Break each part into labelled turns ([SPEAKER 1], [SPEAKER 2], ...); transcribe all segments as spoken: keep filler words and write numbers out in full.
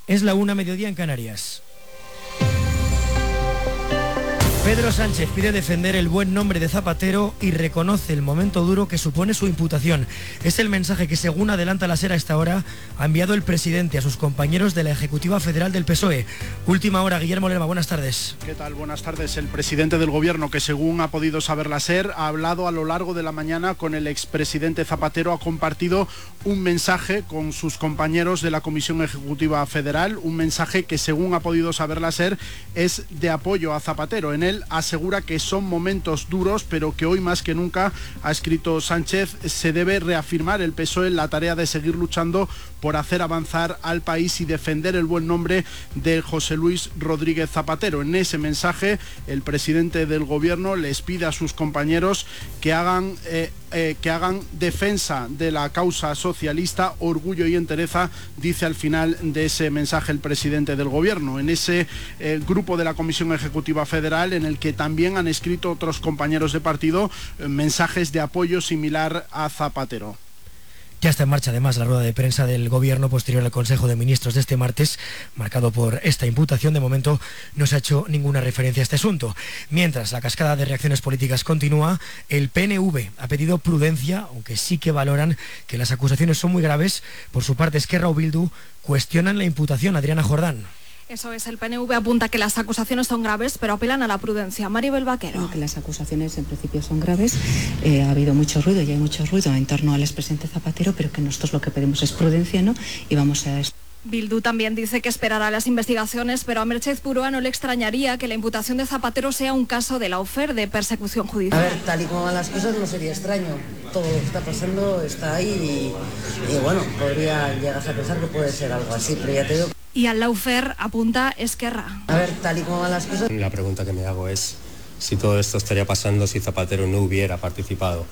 [SPEAKER 1] Es la una, mediodía en Canarias. Pedro Sánchez pide defender el buen nombre de Zapatero y reconoce el momento duro que supone su imputación. Es el mensaje que, según adelanta la SER a esta hora, ha enviado el presidente a sus compañeros de la Ejecutiva Federal del P S O E. Última hora, Guillermo Lerma, buenas tardes.
[SPEAKER 2] ¿Qué tal? Buenas tardes. El presidente del Gobierno, que según ha podido saber la SER, ha hablado a lo largo de la mañana con el expresidente Zapatero, ha compartido un mensaje con sus compañeros de la Comisión Ejecutiva Federal, un mensaje que, según ha podido saber la SER, es de apoyo a Zapatero. En él asegura que son momentos duros, pero que hoy más que nunca, ha escrito Sánchez, se debe reafirmar el P S O E en la tarea de seguir luchando por hacer avanzar al país y defender el buen nombre de José Luis Rodríguez Zapatero. En ese mensaje, el presidente del Gobierno les pide a sus compañeros que hagan, eh, eh, que hagan defensa de la causa socialista, orgullo y entereza, dice al final de ese mensaje el presidente del Gobierno. En ese eh, grupo de la Comisión Ejecutiva Federal, en el que también han escrito otros compañeros de partido eh, mensajes de apoyo similar a Zapatero.
[SPEAKER 1] Ya está en marcha además la rueda de prensa del Gobierno posterior al Consejo de Ministros de este martes, marcado por esta imputación. De momento no se ha hecho ninguna referencia a este asunto. Mientras la cascada de reacciones políticas continúa, el P N V ha pedido prudencia, aunque sí que valoran que las acusaciones son muy graves. Por su parte, Esquerra o Bildu cuestionan la imputación. Adriana Jordán.
[SPEAKER 3] Eso es, el P N V apunta que las acusaciones son graves, pero apelan a la prudencia. Maribel Vaquero.
[SPEAKER 4] No, que las acusaciones en principio son graves, eh, ha habido mucho ruido y hay mucho ruido en torno al expresidente Zapatero, pero que nosotros lo que pedimos es prudencia, ¿no? Y vamos a...
[SPEAKER 3] Bildu también dice que esperará las investigaciones, pero a Merchez Purúa no le extrañaría que la imputación de Zapatero sea un caso de lawfare, de persecución judicial.
[SPEAKER 5] A ver, tal y como van las cosas no sería extraño. Todo lo que está pasando está ahí y, y bueno, podría llegar a pensar que puede ser algo así, pero ya te digo...
[SPEAKER 3] Y al lawfare apunta Esquerra.
[SPEAKER 5] A ver, tal y como van las cosas...
[SPEAKER 6] La pregunta que me hago es si todo esto estaría pasando si Zapatero no hubiera participado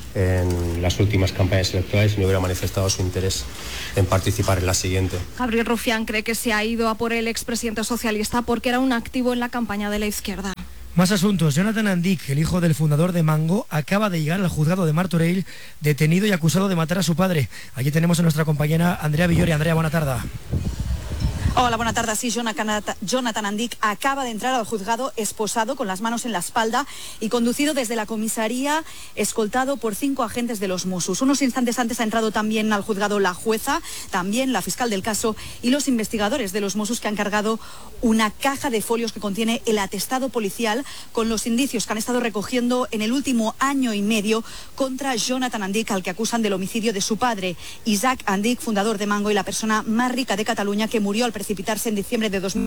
[SPEAKER 6] en las últimas campañas electorales y no hubiera manifestado su interés en participar en la siguiente.
[SPEAKER 3] Gabriel Rufián cree que se ha ido a por el expresidente socialista porque era un activo en la campaña de la izquierda.
[SPEAKER 1] Más asuntos. Jonathan Andic, el hijo del fundador de Mango, acaba de llegar al juzgado de Martorell, detenido y acusado de matar a su padre. Allí tenemos a nuestra compañera Andrea Villori. Andrea, buena tarde.
[SPEAKER 7] Hola, buena tarde. Sí, Jonathan Andic acaba de entrar al juzgado esposado, con las manos en la espalda y conducido desde la comisaría, escoltado por cinco agentes de los Mossos. Unos instantes antes ha entrado también al juzgado la jueza, también la fiscal del caso y los investigadores de los Mossos, que han cargado una caja de folios que contiene el atestado policial con los indicios que han estado recogiendo en el último año y medio contra Jonathan Andic, al que acusan del homicidio de su padre, Isaac Andic, fundador de Mango y la persona más rica de Cataluña, que murió al precipitarse en diciembre de dos mil.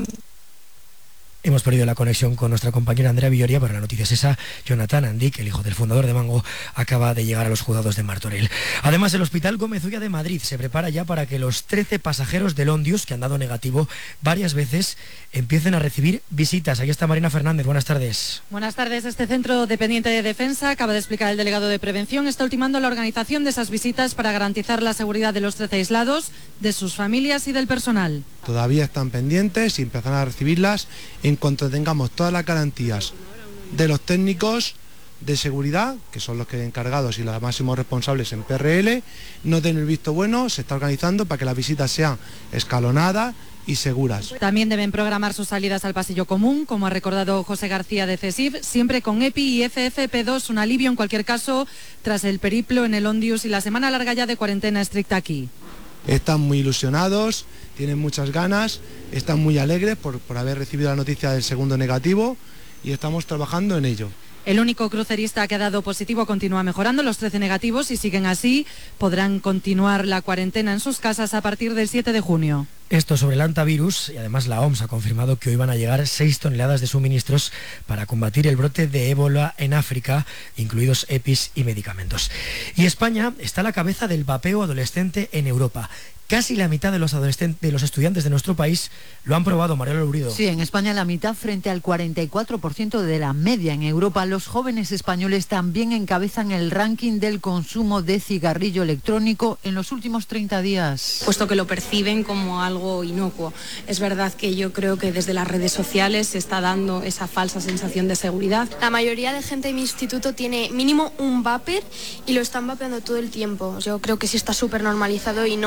[SPEAKER 1] Hemos perdido la conexión con nuestra compañera Andrea Villoria, pero la noticia es esa. Jonathan Andic, el hijo del fundador de Mango, acaba de llegar a los juzgados de Martorell. Además, el Hospital Gómez Ulla de Madrid se prepara ya para que los trece pasajeros del Ondius, que han dado negativo varias veces, empiecen a recibir visitas. Aquí está Marina Fernández. Buenas tardes.
[SPEAKER 8] Buenas tardes. Este centro dependiente de Defensa, acaba de explicar el delegado de Prevención, está ultimando la organización de esas visitas para garantizar la seguridad de los trece aislados, de sus familias y del personal.
[SPEAKER 9] Todavía están pendientes y empezarán a recibirlas en cuanto tengamos todas las garantías de los técnicos de seguridad, que son los que encargados y los máximos responsables en P R L, no den el visto bueno. Se está organizando para que las visitas sean escalonadas y seguras.
[SPEAKER 8] También deben programar sus salidas al pasillo común, como ha recordado José García de CESIF, siempre con EPI y F F P dos, un alivio en cualquier caso tras el periplo en el Ondius y la semana larga ya de cuarentena estricta aquí.
[SPEAKER 9] Están muy ilusionados, tienen muchas ganas, están muy alegres por, por haber recibido la noticia del segundo negativo y estamos trabajando en ello.
[SPEAKER 8] El único crucerista que ha dado positivo continúa mejorando. Los trece negativos, si siguen así, podrán continuar la cuarentena en sus casas a partir del siete de junio.
[SPEAKER 1] Esto sobre el antivirus, y además la O M S ha confirmado que hoy van a llegar seis toneladas de suministros para combatir el brote de ébola en África, incluidos EPIs y medicamentos. Y España está a la cabeza del vapeo adolescente en Europa. Casi la mitad de los adolescentes, de los estudiantes de nuestro país lo han probado, Mariela Lurido.
[SPEAKER 10] Sí, en España la mitad frente al cuarenta y cuatro por ciento de la media en Europa. Los jóvenes españoles también encabezan el ranking del consumo de cigarrillo electrónico en los últimos treinta días.
[SPEAKER 11] Puesto que lo perciben como algo inocuo. Es verdad que yo creo que desde las redes sociales se está dando esa falsa sensación de seguridad.
[SPEAKER 12] La mayoría de gente de mi instituto tiene mínimo un vapor y lo están vapeando todo el tiempo. Yo creo que sí está súper normalizado y no, a mí no me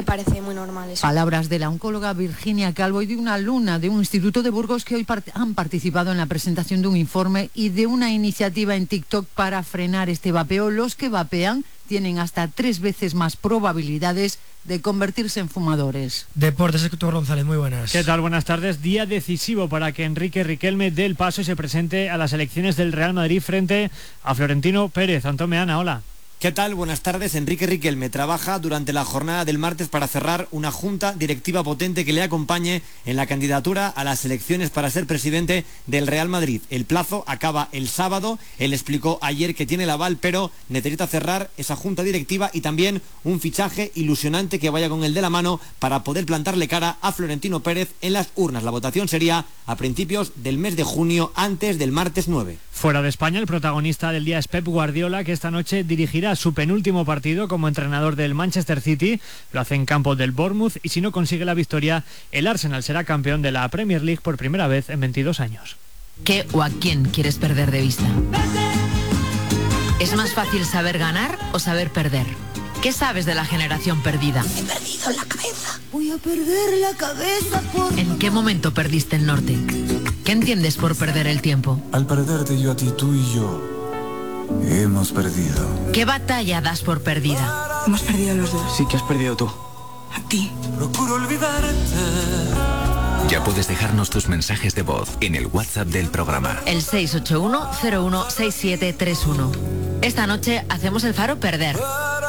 [SPEAKER 12] parece muy normal eso.
[SPEAKER 10] Palabras de la oncóloga Virginia Calvo y de una alumna de un instituto de Burgos que hoy part- han participado en la presentación de un informe y de una iniciativa en TikTok para frenar este vapeo. Los que vapean tienen hasta tres veces más probabilidades de convertirse en fumadores.
[SPEAKER 1] Deportes, Héctor González, muy buenas.
[SPEAKER 13] ¿Qué tal? Buenas tardes. Día decisivo para que Enrique Riquelme dé el paso y se presente a las elecciones del Real Madrid frente a Florentino Pérez. Antón Meana, hola.
[SPEAKER 14] ¿Qué tal? Buenas tardes. Enrique Riquelme trabaja durante la jornada del martes para cerrar una junta directiva potente que le acompañe en la candidatura a las elecciones para ser presidente del Real Madrid. El plazo acaba el sábado. Él explicó ayer que tiene el aval, pero necesita cerrar esa junta directiva y también un fichaje ilusionante que vaya con el de la mano para poder plantarle cara a Florentino Pérez en las urnas. La votación sería a principios del mes de junio, antes del martes nueve.
[SPEAKER 13] Fuera de España, el protagonista del día es Pep Guardiola, que esta noche dirigirá su penúltimo partido como entrenador del Manchester City. Lo hace en campo del Bournemouth y si no consigue la victoria, el Arsenal será campeón de la Premier League por primera vez en veintidós años.
[SPEAKER 15] ¿Qué o a quién quieres perder de vista? ¿Es más fácil saber ganar o saber perder? ¿Qué sabes de la generación perdida?
[SPEAKER 16] He perdido la cabeza. Voy a perder la cabeza por...
[SPEAKER 15] ¿En qué momento perdiste el norte? ¿Qué entiendes por perder el tiempo?
[SPEAKER 17] Al perderte yo a ti, tú y yo hemos perdido.
[SPEAKER 15] ¿Qué batalla das por perdida?
[SPEAKER 16] Hemos perdido los dos.
[SPEAKER 17] Sí, que has perdido tú.
[SPEAKER 16] A ti.
[SPEAKER 17] Procuro olvidarte.
[SPEAKER 18] Ya puedes dejarnos tus mensajes de voz en el WhatsApp del programa.
[SPEAKER 15] El seis ocho uno cero uno seis siete tres uno. Esta noche hacemos el Faro perder.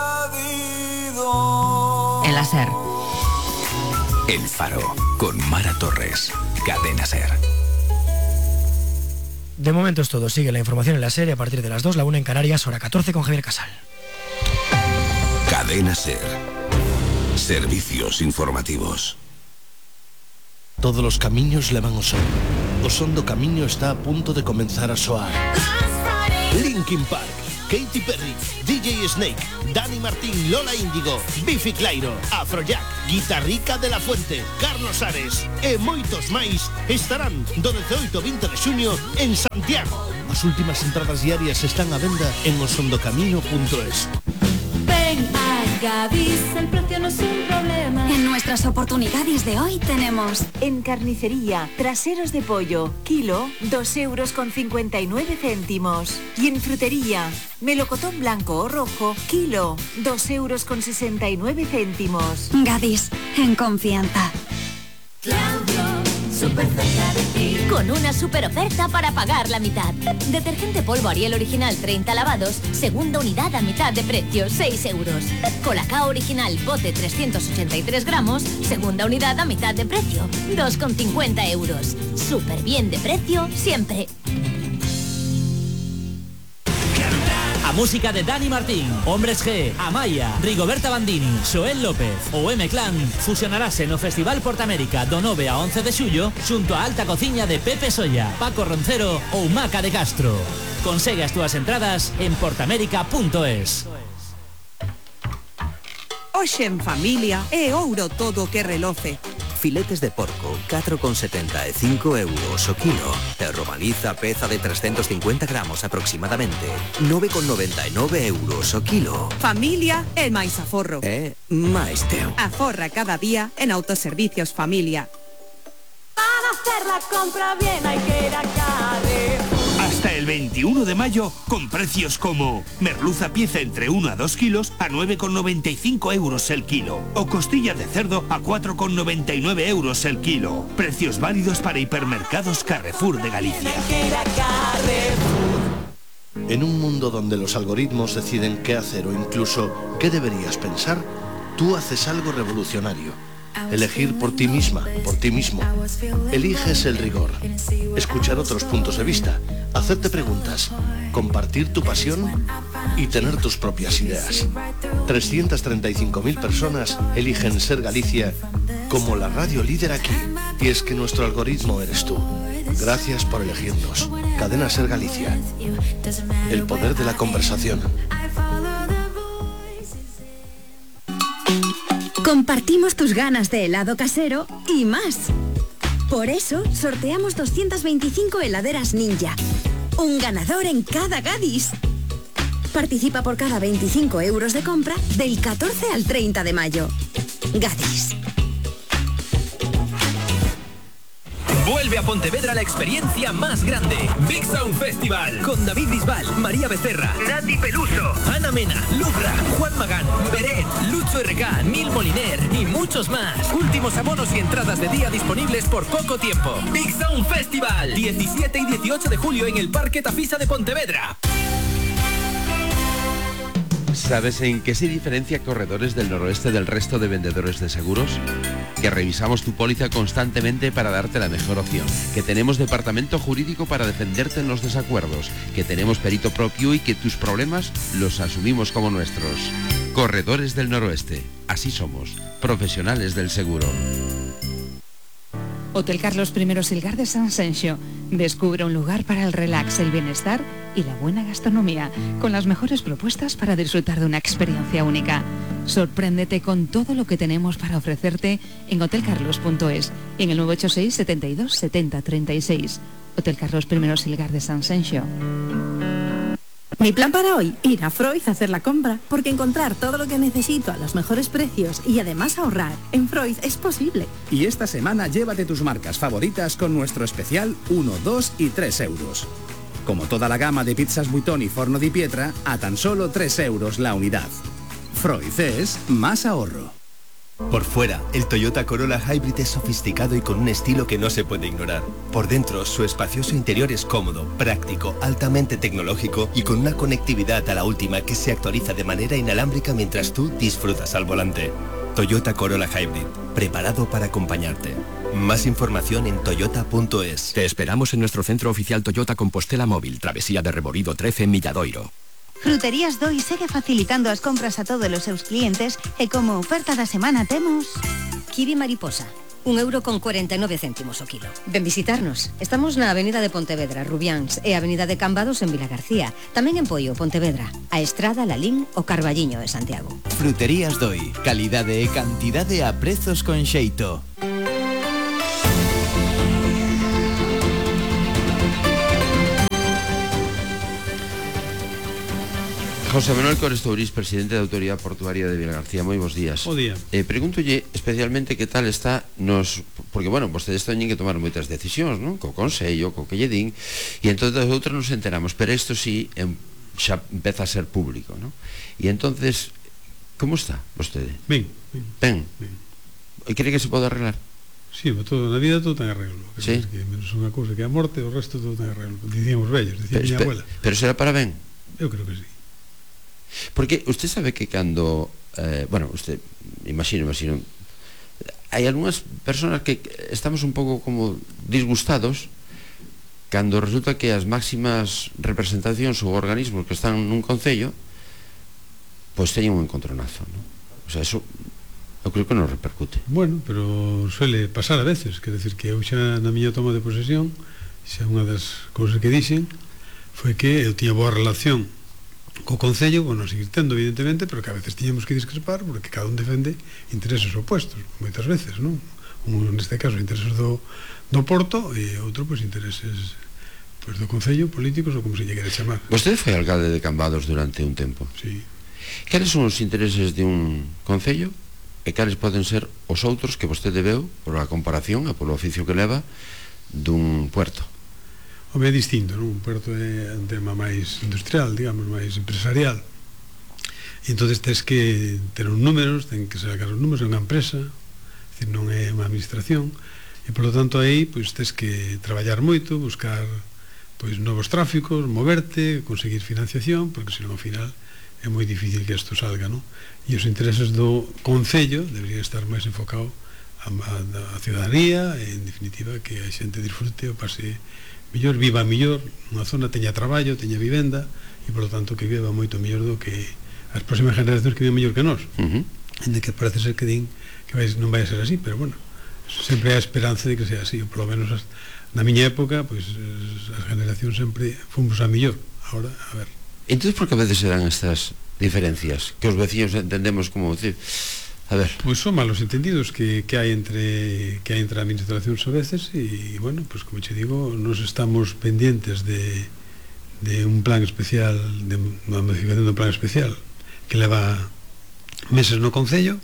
[SPEAKER 15] En la SER.
[SPEAKER 18] El Faro, con Mara Torres. Cadena SER.
[SPEAKER 1] De momento es todo. Sigue la información en la serie a partir de las dos, la una en Canarias, hora catorce con Javier Casal.
[SPEAKER 18] Cadena SER. Servicios informativos.
[SPEAKER 19] Todos los caminos levan ao sol. O son do camiño está a punto de comenzar a soar. Linkin Park, Katy Perry, D J Snake, Dani Martín, Lola Índigo, Biffy Clyro, Afrojack, Guitarrica de la Fuente, Carlos Ares e moitos máis estarán do dezaoito ao vinte de xuño en Santiago. As últimas entradas diarias están a venda en osondocamino punto es.
[SPEAKER 20] Ven a Gadis, el precio no es un problema.
[SPEAKER 21] En nuestras oportunidades de hoy tenemos
[SPEAKER 22] en carnicería, traseros de pollo, kilo, dos euros con cincuenta y nueve céntimos. Y en frutería, melocotón blanco o rojo, kilo, dos euros con sesenta y nueve céntimos.
[SPEAKER 21] Gadis, en confianza.
[SPEAKER 20] Claudio, super cerca de ti.
[SPEAKER 23] Con una super oferta para pagar la mitad. Detergente polvo Ariel original treinta lavados, segunda unidad a mitad de precio, seis euros. Colacao original bote trescientos ochenta y tres gramos, segunda unidad a mitad de precio, dos con cincuenta euros. Súper bien de precio siempre.
[SPEAKER 24] A música de Dani Martín, Hombres G, Amaya, Rigoberta Bandini, Xoel López ou M-Clan fusionarase no Festival Portamérica do nove a once de xullo xunto a alta cociña de Pepe Solla, Paco Roncero ou Maca de Castro. Consegue as túas entradas en portamérica punto es.
[SPEAKER 25] Hoxe en familia é ouro todo que reloce.
[SPEAKER 26] Filetes de porco, catro con setenta e cinco euros o kilo. E romaliza peza de trescientos cincuenta gramos aproximadamente, nove con noventa e nove euros o kilo.
[SPEAKER 25] Familia é máis aforro.
[SPEAKER 26] É máis teu.
[SPEAKER 25] Aforra cada día en Autoservicios Familia.
[SPEAKER 20] Para hacer la compra bien hay que ir a Carrefour.
[SPEAKER 27] Hasta el veintiuno de mayo, con precios como merluza pieza entre uno a dos kilos a nueve con noventa y cinco euros el kilo. O costilla de cerdo a cuatro con noventa y nueve euros el kilo. Precios válidos para hipermercados Carrefour de Galicia.
[SPEAKER 19] En un mundo donde los algoritmos deciden qué hacer o incluso qué deberías pensar, tú haces algo revolucionario. Elegir por ti misma, por ti mismo. Eliges el rigor. Escuchar otros puntos de vista. Hacerte preguntas. Compartir tu pasión y tener tus propias ideas. trescientas treinta y cinco mil personas eligen Ser Galicia como la radio líder aquí. Y es que nuestro algoritmo eres tú. Gracias por elegirnos. Cadena Ser Galicia. El poder de la conversación.
[SPEAKER 21] Compartimos tus ganas de helado casero y más. Por eso, sorteamos doscientas veinticinco heladeras Ninja. Un ganador en cada Gadis. Participa por cada veinticinco euros de compra del catorce al treinta de mayo.
[SPEAKER 2] Gadis.
[SPEAKER 3] Vuelve a Pontevedra la experiencia más grande. Big Sound Festival. Con David Bisbal, María Becerra, Nati Peluso, Ana Mena, Lubra, Juan Magán, Beret, Lucho R K, Neil Moliner y muchos más. Últimos abonos y entradas de día disponibles por poco tiempo. Big Sound Festival. diecisiete y dieciocho de julio en el Parque Tafisa de Pontevedra.
[SPEAKER 4] ¿Sabes en qué se diferencia Corredores del Noroeste del resto de vendedores de seguros? Que revisamos tu póliza constantemente para darte la mejor opción, que tenemos departamento jurídico para defenderte en los desacuerdos, que tenemos perito propio y que tus problemas los asumimos como nuestros. Corredores del Noroeste, así somos, profesionales del seguro.
[SPEAKER 5] Hotel Carlos I Silgar de San Senxo. Descubre un lugar para el relax, el bienestar y la buena gastronomía, con las mejores propuestas para disfrutar de una experiencia única. Sorpréndete con todo lo que tenemos para ofrecerte en hotel carlos punto es y en el nueve ocho seis, setenta y dos, setenta, treinta y seis. Hotel Carlos I Silgar de San Senxo.
[SPEAKER 6] Mi plan para hoy, ir a Freud a hacer la compra, porque encontrar todo lo que necesito a los mejores precios y además ahorrar en Freud es posible.
[SPEAKER 7] Y esta semana llévate tus marcas favoritas con nuestro especial uno, dos y tres euros. Como toda la gama de pizzas Buitoni y Forno di Pietra, a tan solo tres euros la unidad. Freud es más ahorro.
[SPEAKER 9] Por fuera, el Toyota Corolla Hybrid es sofisticado y con un estilo que no se puede ignorar. Por dentro, su espacioso interior es cómodo, práctico, altamente tecnológico y con una conectividad a la última que se actualiza de manera inalámbrica mientras tú disfrutas al volante. Toyota Corolla Hybrid, preparado para acompañarte. Más información en toyota punto es.
[SPEAKER 28] Te esperamos en nuestro centro oficial Toyota Compostela Móvil, Travesía de Reborido trece en Milladoiro.
[SPEAKER 29] Fruterías Doi segue facilitando as compras a todos os seus clientes e como oferta da semana temos...
[SPEAKER 30] Kiwi mariposa, un euro con cuarenta y nueve céntimos o kilo. Ven visitarnos. Estamos na Avenida de Pontevedra, Rubiáns e Avenida de Cambados en Vilagarcía. Tamén en Poio, Pontevedra, a Estrada, Lalín o Carballiño de Santiago.
[SPEAKER 31] Fruterías Doi, calidade e cantidade a prezos con xeito.
[SPEAKER 4] José Manuel Corestouris, presidente da Autoridade Portuaria de Vilagarcía, moi bons días.
[SPEAKER 32] Bo día.
[SPEAKER 4] Eh, pregúntolle especialmente que tal está nos... Porque, bueno, vostedes teñen que tomar moitas decisións, non? Co Consello, co que lle din, e entón das outras nos enteramos, pero isto sí em, xa empeza a ser público, non? E entonces, como está vostede?
[SPEAKER 32] Ben,
[SPEAKER 4] ben.
[SPEAKER 32] Ben.
[SPEAKER 4] E cree que se pode arreglar?
[SPEAKER 32] Sí, todo, na vida todo ten arreglo. Que
[SPEAKER 4] sí?
[SPEAKER 32] Que menos unha cousa que a morte, o resto todo ten arreglo. Dicíamos vellos, dicía miña abuela.
[SPEAKER 4] Pero será para ben?
[SPEAKER 32] Eu creo que sí.
[SPEAKER 4] Porque usted sabe que cando eh, bueno, usted, imagino, imagino hai algunhas personas que estamos un pouco como disgustados cando resulta que as máximas representacións ou organismos que están nun concello pois teñen un encontronazo, non? O sea, eso eu creo que non repercute.
[SPEAKER 32] Bueno, pero suele pasar a veces, quer decir que eu xa na miña toma de posesión xa unha das cousas que dixen foi que eu tiña boa relación co Concello, bueno, seguir tendo evidentemente, pero que a veces tiñamos que discrepar porque cada un defende intereses opuestos moitas veces, non? Un, neste caso, intereses do, do Porto e outro, pois, intereses pois, do Concello, políticos ou como se lle quere chamar.
[SPEAKER 4] Vostede foi alcalde de Cambados durante un tempo.
[SPEAKER 32] Sí.
[SPEAKER 4] Cales son os intereses de un Concello e cales poden ser os outros que vostede veu, por a comparación e polo oficio que leva, dun puerto?
[SPEAKER 32] Home, é distinto, non? Un puerto é un tema máis industrial, digamos, máis empresarial. E entonces tens que ter uns números, ten que sacar os números, é unha empresa, é dicir, non é unha administración, e por lo tanto aí, pois, tens que traballar moito, buscar, pois, novos tráficos, moverte, conseguir financiación, porque senón ao final é moi difícil que isto salga, non? E os intereses do Concello deberían estar máis enfocado a, a, a ciudadanía, e en definitiva que a xente disfrute o pase mellor, viva mellor, unha zona teña traballo, teña vivenda e por lo tanto que viva moito mellor do que as próximas generacións que viven mellor que nós.
[SPEAKER 4] Uh -huh.
[SPEAKER 32] En de que parece ser que din que vai, non vai a ser así, pero bueno, sempre hai a esperanza de que sea así, ou polo menos as, na miña época, pois as generacións sempre fomos a mellor. Ahora, a ver.
[SPEAKER 4] Entón, por que a veces se dan estas diferencias que os veciños entendemos como decir, a ver,
[SPEAKER 32] pois son malos entendidos que, que hai entre que hai entre administracións a veces e, bueno, pois como che digo, nos estamos pendientes de, de un plan especial, de unha modificación do plan especial que leva meses no Concello,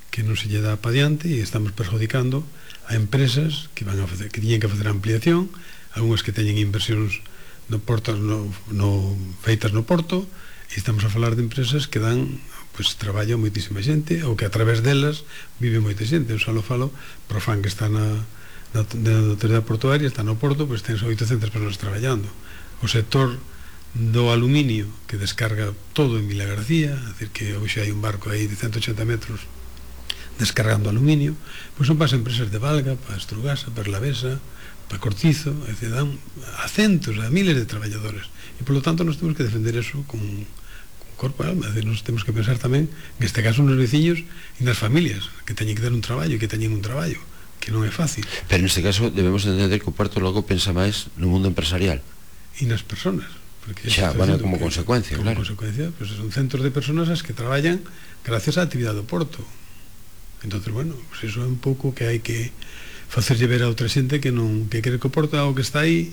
[SPEAKER 32] que non se lle dá pa diante e estamos perjudicando a empresas que van a facer, que tiñen que facer ampliación, algunhas que teñen inversións no porto, no, no, feitas no porto, e estamos a falar de empresas que dan pues, traballo a moitísima xente, ou que a través delas vive moita xente. Eu só falo pro fan que está na, na, na autoridade portuaria, está no porto, pois pues, ten oitocentas persoas traballando. O sector do aluminio, que descarga todo en Vila García, é dicir que hoxe hai un barco aí de ciento ochenta metros descargando aluminio, pois son para as empresas de Valga, para Estrugasa, para Lavesa, para Cortizo, é dicir, dan a centos, a miles de traballadores, e polo tanto nos temos que defender eso con, con corpo e alma. É dicir, nos temos que pensar tamén, neste caso, nos veciños e nas familias, que teñen que ter un traballo e que teñen un traballo, que non é fácil.
[SPEAKER 4] Pero neste caso debemos entender que o Puerto logo pensa máis no mundo empresarial
[SPEAKER 32] e nas persoas, porque
[SPEAKER 4] xa, bueno, como que, consecuencia,
[SPEAKER 32] como
[SPEAKER 4] claro.
[SPEAKER 32] consecuencia, pues son centros de persoas as que traballan gracias á actividade do porto. Entonces, bueno, pues eso é un pouco que hai que facerlle ver a outra xente que non que quere que o porto é algo que está aí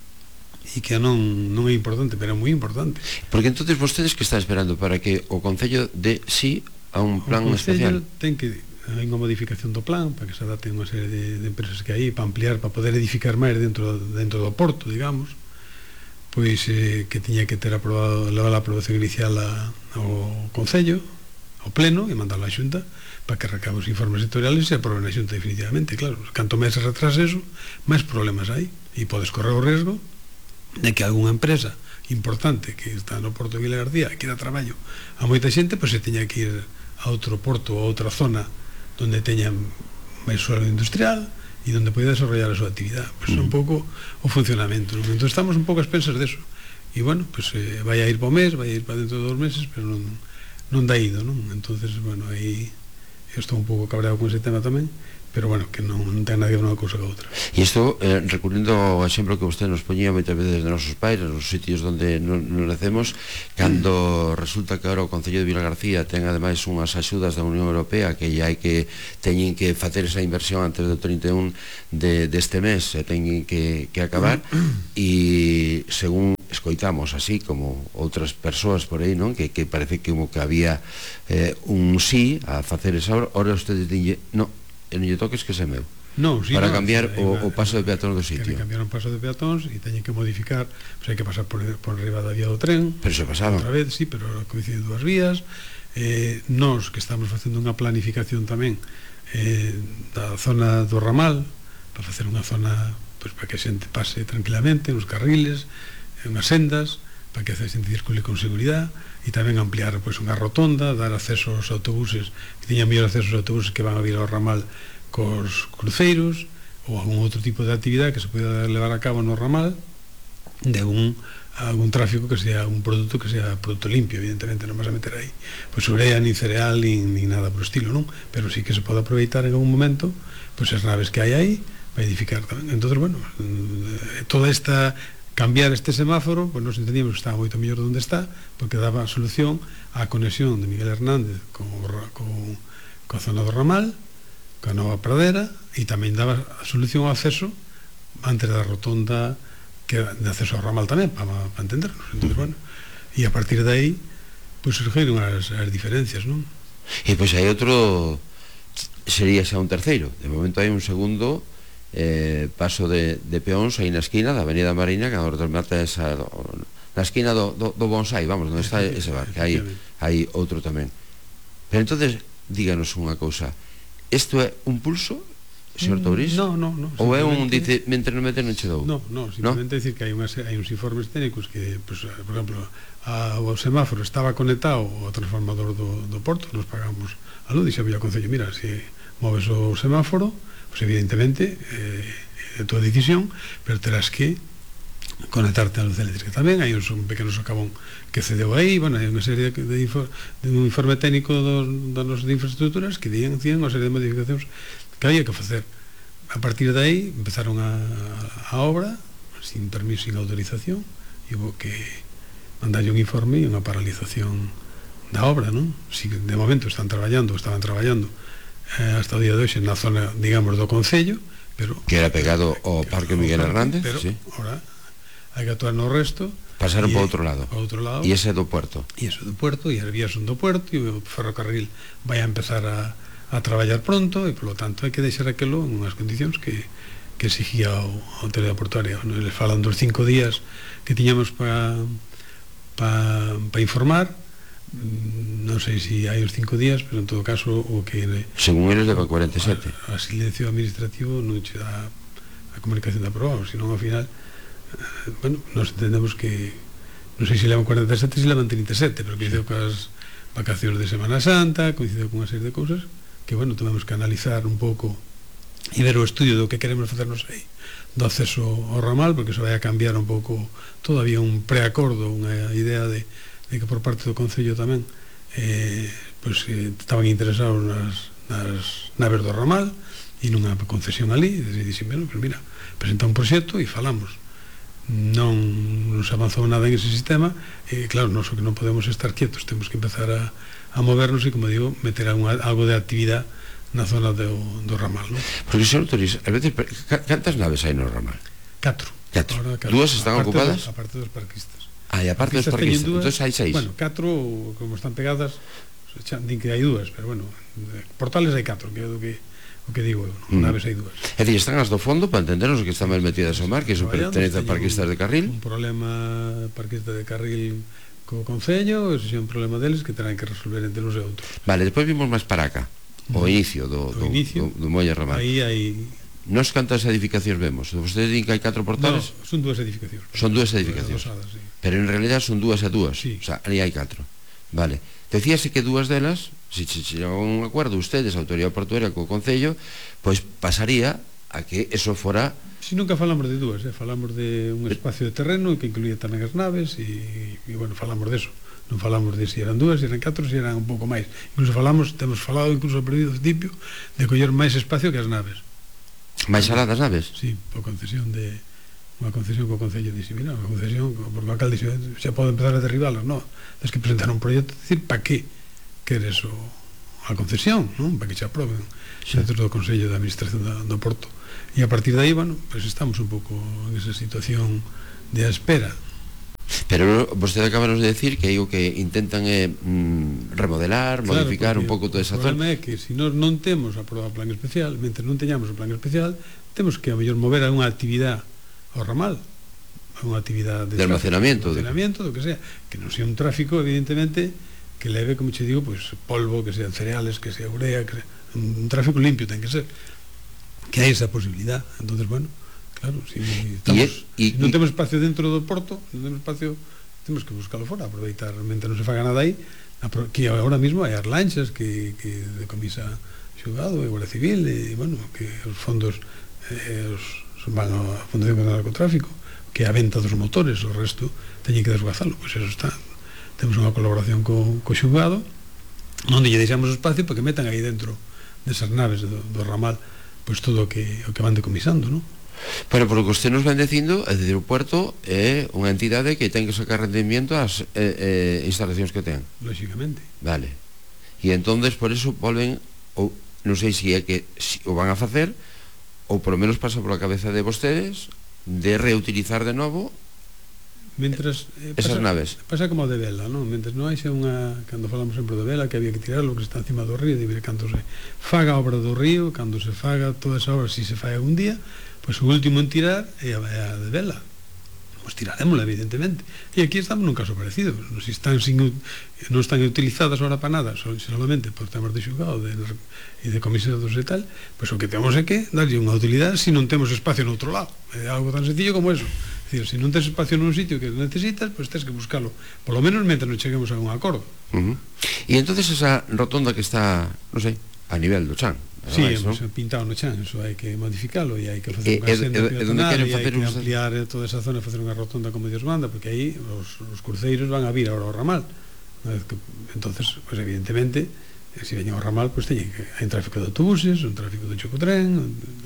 [SPEAKER 32] e que non, non é importante, pero é moi importante.
[SPEAKER 4] Porque entonces vostedes que están esperando para que o Concello dé sí a un plan
[SPEAKER 32] o
[SPEAKER 4] especial?
[SPEAKER 32] Ten que hai unha modificación do plan para que se adapten unha serie de, de empresas que hai para ampliar, para poder edificar máis dentro, dentro do porto, digamos, pois eh, que tiña que ter aprobado, levar a aprobación inicial a, ao Concello, ao Pleno, e mandalo á Xunta para que recabe os informes sectoriales e se aproben a Xunta definitivamente. Claro, canto máis se retrasa eso, máis problemas hai, e podes correr o risco de que algunha empresa importante que está no porto de Vila García que dá traballo a moita xente, pois se teña que ir a outro porto ou a outra zona donde teñan máis suelo industrial e donde pode desarrollar a súa actividade. Pois é un pouco o funcionamento, non? Entón estamos un pouco a expensas deso, e bueno, pois eh, vai a ir para o mes, vai a ir para dentro de dos meses, pero non, non dá ido, non? Entonces, bueno, aí eu estou un pouco cabreado con ese tema tamén, pero bueno, que non, non ten nada que ver unha cousa que outra.
[SPEAKER 4] E isto, eh, recurrindo ao exemplo que usted nos poñía moitas veces de nosos pais, nos sitios onde non, non nacemos, cando mm. resulta que agora o Concello de Vila García ten ademais unhas axudas da Unión Europea que hai que teñen que facer esa inversión antes do trinta e un de, deste mes, e teñen que, que acabar, e según escoitamos así como outras persoas por aí, non? Que, que parece que como que había eh, un sí a facer esa hora, ora ustedes dinlle, no, e non lle toques que se meu,
[SPEAKER 32] no, sí,
[SPEAKER 4] para
[SPEAKER 32] no,
[SPEAKER 4] cambiar
[SPEAKER 32] sí,
[SPEAKER 4] o,
[SPEAKER 32] una,
[SPEAKER 4] o paso de peatóns do sitio.
[SPEAKER 32] Que cambiaron paso de peatóns e teñen que modificar, pues hai que pasar por, por arriba da vía do tren,
[SPEAKER 4] pero se pasaba
[SPEAKER 32] outra vez, sí, pero coinciden dúas vías. eh, nós que estamos facendo unha planificación tamén eh, da zona do ramal, para facer unha zona pues, para que a xente pase tranquilamente nos carriles, en unhas sendas, para que a xente circule con seguridade, e tamén ampliar pois, unha rotonda, dar acceso aos autobuses, que teñan mellor acceso aos autobuses que van a vir ao ramal cos cruceiros, ou algún outro tipo de actividade que se poida levar a cabo no ramal, de un, algún tráfico que sea un produto que sea produto limpio, evidentemente non vas a meter aí pois urea, ni cereal, ni, ni nada por estilo, non? Pero sí que se pode aproveitar en algún momento pois as naves que hai aí para edificar tamén. Entonces, bueno, toda esta cambiar este semáforo, pois nos entendíamos que estaba moito mellor onde está, porque daba solución á conexión de Miguel Hernández con, con, con a zona do ramal, con a nova pradera, e tamén daba a solución ao acceso antes da rotonda que de acceso ao ramal tamén, para, para entendernos. Entonces, bueno, e a partir de aí pois surgiron as, as diferencias, non?
[SPEAKER 4] E pois hai outro, sería xa un terceiro, de momento hai un segundo Eh, paso de, de peóns aí na esquina da Avenida Marina, que agora remata esa do, na esquina do, do, do bonsai, vamos, onde está ese bar, que hai, hai outro tamén. Pero entonces díganos unha cousa, isto é un pulso, señor Tourís?
[SPEAKER 32] No, no, no.
[SPEAKER 4] Ou é un, dice, mentre non mete non che dou?
[SPEAKER 32] No, no, simplemente ¿no? Decir que hai, unhas, hai uns informes técnicos que, pues, por exemplo, a, o semáforo estaba conectado ao transformador do, do porto, nos pagamos a luz, e xa había concello, mira, se moves o semáforo, pues evidentemente eh, é tua decisión, pero terás que conectarte a luz eléctrica tamén. Hai un, un pequeno socavón que cedeu aí, bueno, hai unha serie de, de, info, de un informe técnico dos, dos de infraestructuras que dicen unha serie de modificacións que había que facer. A partir de aí empezaron a, a obra sin permiso, sin autorización, e hubo que mandarlle un informe e unha paralización da obra, non? Si de momento están traballando, estaban traballando Eh, hasta o día de hoxe na zona, digamos, do Concello, pero
[SPEAKER 4] que era pegado ao Parque Miguel Hernández,
[SPEAKER 32] pero
[SPEAKER 4] sí.
[SPEAKER 32] Ahora hai que actuar no resto,
[SPEAKER 4] pasaron para outro lado,
[SPEAKER 32] para outro lado,
[SPEAKER 4] e ese é do puerto,
[SPEAKER 32] e ese do puerto, e as vías son do puerto, e o ferrocarril vai a empezar a, a a traballar pronto, e polo tanto hai que deixar aquilo en unhas condicións que, que exigía a autoridade portuaria. Bueno, eles falan dos cinco días que tiñamos para pa, pa informar, non sei se hai os cinco días, pero en todo caso o que
[SPEAKER 4] según eles levan cuarenta e sete.
[SPEAKER 32] A, a silencio administrativo non che dá a comunicación de aprobado, senón ao final eh, bueno, nos entendemos que non sei se levan cuarenta e sete, se levan trinta e sete, pero coincido coas vacacións de Semana Santa, coincido con unha serie de cousas que, bueno, temos que analizar un pouco e ver o estudio do que queremos facernos aí do acceso ao ramal, porque se vai a cambiar un pouco todavía un preacordo, unha idea de, de que por parte do Concello tamén eh, pues, eh, estaban interesados nas, nas naves do ramal e nunha concesión ali, e dixen, bueno, pues mira, presenta un proxecto e falamos. Non nos avanzou nada en ese sistema e claro, nós o que non podemos estar quietos, temos que empezar a, a movernos e, como digo, meter unha, algo de actividade na zona do, do ramal, non?
[SPEAKER 4] Porque, señor Toriz, a veces, cantas naves hai no ramal?
[SPEAKER 32] Catro.
[SPEAKER 4] Catro. Dúas están
[SPEAKER 32] aparte
[SPEAKER 4] ocupadas?
[SPEAKER 32] Dos, aparte dos parquistas.
[SPEAKER 4] Ah, e aparte dos parquistas, entón hai seis.
[SPEAKER 32] Bueno, catro, como están pegadas, din que hai dúas, pero bueno, portales hai catro, que é do que o que digo, mm. naves hai dúas.
[SPEAKER 4] É dicir, están as do fondo para entendernos que están máis metidas ao mar, que iso pertenece a parquistas de carril.
[SPEAKER 32] Un problema parquista de carril co Concello, ese é un problema deles que terán que resolver entre uns e outros.
[SPEAKER 4] Vale, despois vimos máis para acá, o inicio do, do, inicio, do, do Molle Ramal.
[SPEAKER 32] Aí hai...
[SPEAKER 4] Nos cantas edificacións vemos? Vostedes din que hai catro portales?
[SPEAKER 32] No, son dúas edificacións.
[SPEAKER 4] Son dúas edificacións.
[SPEAKER 32] Dosadas, sí.
[SPEAKER 4] Pero en realidad son dúas a dúas.
[SPEAKER 32] Sí.
[SPEAKER 4] O sea, aí hai catro. Vale. Decíase que dúas delas, se si, si, si, un acuerdo ustedes, a autoridade portuaria co Concello, pois pues pasaría a que eso fora...
[SPEAKER 32] Si nunca falamos de dúas, eh? Falamos de un espacio de terreno que incluía tamén as naves e, e bueno, falamos de eso. Non falamos de si eran dúas, si eran catro, si eran un pouco máis. Incluso falamos, temos falado incluso ao principio de coller máis espacio que as naves.
[SPEAKER 4] Máis alá das naves?
[SPEAKER 32] Sí, por concesión de unha concesión co Concello dixe, mira, unha concesión, porque o alcalde dixe, xa pode empezar a derribalas, non, tens que presentar un proxecto, decir, pa que queres o, a concesión, non, pa que xa aproben sí. Dentro do Consello de Administración do, do Porto, e a partir de aí, bueno, pues estamos un pouco en esa situación de espera.
[SPEAKER 4] Pero vostede acabanos de decir que aí o que intentan é mm, remodelar, claro, modificar un pouco toda esa zona.
[SPEAKER 32] O problema é que se nós non temos aprobado o plan especial, mentre non teñamos o plan especial, temos que a mellor mover a unha actividade ao ramal, a unha actividade de,
[SPEAKER 4] de almacenamiento,
[SPEAKER 32] de almacenamiento, do que sea, que non sea un tráfico, evidentemente, que leve, como che digo, pues, polvo, que sean cereales, que sea urea, que sea, un tráfico limpio ten que ser, que hai esa posibilidad. Entonces, bueno, claro, si, estamos, y, y, si non temos espacio dentro do porto, non temos espacio, temos que buscalo fora, aproveitar, realmente non se faga nada aí, que agora mismo hai as lanchas que, que decomisa xulgado e Guardia Civil, e, bueno, que os fondos eh, os van a Fundación contra o Narcotráfico, que é a venta dos motores, o resto teñen que desguazalo, pois eso está. Temos unha colaboración co, co xulgado, onde lle deixamos o espacio para que metan aí dentro desas naves do, do ramal, pois todo o que, o que van decomisando, non?
[SPEAKER 4] Pero por lo que usted nos van dicindo, é dicir, o puerto é unha entidade que ten que sacar rendimiento ás eh, eh, instalacións que ten.
[SPEAKER 32] Lógicamente.
[SPEAKER 4] Vale. E entonces por eso volven, ou non sei se é que si o van a facer, ou polo menos pasa pola cabeza de vostedes de reutilizar de novo
[SPEAKER 32] Mentras, eh,
[SPEAKER 4] esas
[SPEAKER 32] pasa,
[SPEAKER 4] naves.
[SPEAKER 32] Pasa como a de vela, non? Mentres non hai xa unha, cando falamos sempre de vela, que había que tirar lo que está encima do río, de ver cando se faga a obra do río, cando se faga toda esa obra, si se fai algún día, pois o último en tirar é a, é a de vela. Pois tiraremosla, evidentemente. E aquí estamos nun caso parecido. Si están sin, non están utilizadas ahora para nada, solamente por temas de xulgado de, e de comisados e tal, pois o que temos é que darlle unha utilidade se non temos espacio no outro lado. É algo tan sencillo como eso. É dicir, se non tens espacio nun sitio que necesitas, pois tens que buscalo, por lo menos mentre non cheguemos a un acordo.
[SPEAKER 4] Uh -huh. E entonces esa rotonda que está, non sei, a nivel do Chan.
[SPEAKER 32] Sí, hemos ¿no? pintado no Chan, eso hai que modificalo e hai que facer unha senda peatonal e hai que ampliar toda esa zona, facer unha rotonda como Dios manda, porque aí os, os cruceiros van a vir ahora ao ramal. Entonces, pues evidentemente, se veñen ao ramal, pues teñen que hai un tráfico de autobuses, un tráfico de chocotren,